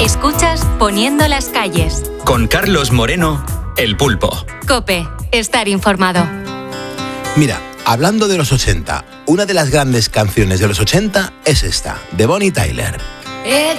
Escuchas Poniendo las calles. Con Carlos Moreno, El Pulpo. COPE, estar informado. Mira, hablando de los 80, una de las grandes canciones de los 80 es esta, de Bonnie Tyler. It